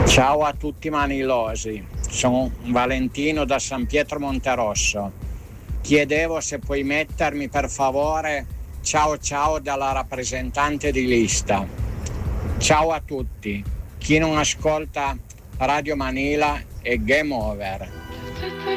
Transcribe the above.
Ciao a tutti manilosi, sono Valentino da San Pietro Monterosso. Chiedevo se puoi mettermi per favore ciao ciao dalla rappresentante di lista. Ciao a tutti, chi non ascolta Radio Manila è game over.